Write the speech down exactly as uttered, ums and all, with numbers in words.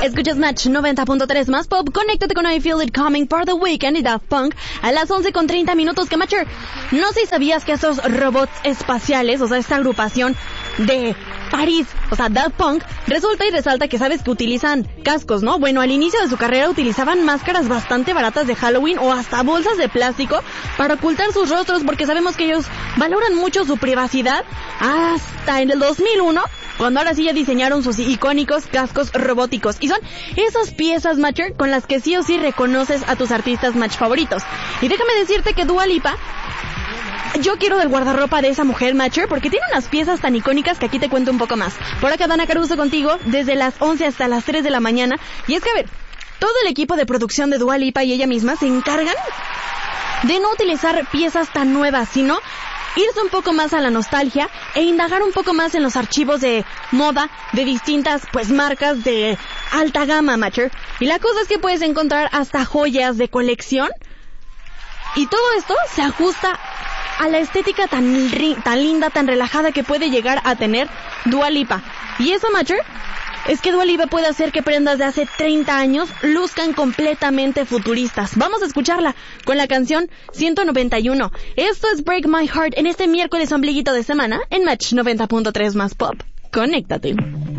Escuchas Match noventa punto tres más pop. Conéctate con I Feel It Coming por The Weeknd y Daft Punk a las once con treinta minutos. Que Matcher, no sé si sabías que esos robots espaciales, o sea, esta agrupación de París, o sea, Daft Punk, resulta y resalta que sabes que utilizan cascos, ¿no? Bueno, al inicio de su carrera utilizaban máscaras bastante baratas de Halloween o hasta bolsas de plástico para ocultar sus rostros, porque sabemos que ellos valoran mucho su privacidad, hasta en el dos mil uno, cuando ahora sí ya diseñaron sus icónicos cascos robóticos. Y son esas piezas, Matcher, con las que sí o sí reconoces a tus artistas Match favoritos. Y déjame decirte que Dua Lipa, yo quiero del guardarropa de esa mujer, Matcher, porque tiene unas piezas tan icónicas que aquí te cuento un poco más. Por acá Dana Caruso contigo desde las once hasta las tres de la mañana. Y es que, a ver, todo el equipo de producción de Dua Lipa y ella misma se encargan de no utilizar piezas tan nuevas, sino irse un poco más a la nostalgia e indagar un poco más en los archivos de moda de distintas, pues, marcas de alta gama, Matcher. Y la cosa es que puedes encontrar hasta joyas de colección. Y todo esto se ajusta a la estética tan, tan linda, tan relajada que puede llegar a tener Dua Lipa. Y eso, Matcher, es que Dua Lipa puede hacer que prendas de hace treinta años luzcan completamente futuristas. Vamos a escucharla con la canción ciento noventa y uno. Esto es Break My Heart en este miércoles ombliguito de semana en Match noventa punto tres más pop. Conéctate.